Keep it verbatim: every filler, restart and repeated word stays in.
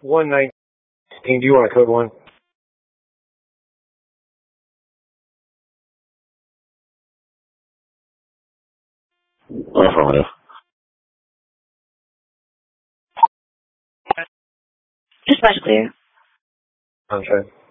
one nineteen. Do you want a code one? Affirmative. Dispatch clear. Contract.